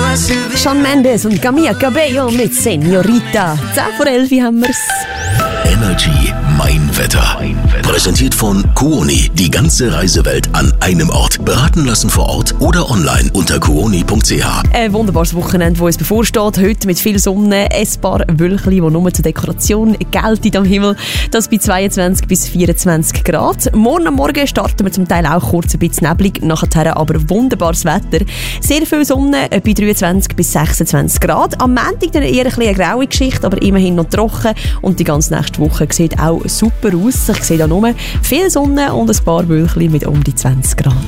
Shawn Mendes und Camila Cabello mit Senorita. 10 vor 11 haben wir's. Energy Mein Wetter. Präsentiert von Kuoni. Die ganze Reisewelt an einem Ort. Beraten lassen vor Ort oder online unter kuoni.ch. Ein wunderbares Wochenende, das uns bevorsteht. Heute mit viel Sonne, ein paar Wölkchen, die nur zur Dekoration gelten am Himmel. Das bei 22 bis 24 Grad. Morgen am Morgen starten wir zum Teil auch kurz ein bisschen neblig, nachher aber wunderbares Wetter. Sehr viel Sonne bei 23 bis 26 Grad. Am Montag dann eher eine graue Geschichte, aber immerhin noch trocken. Und die ganze nächste Woche sieht auch super aus. Ich sehe da nur viel Sonne und ein paar Wölkchen mit um die 20 Grad.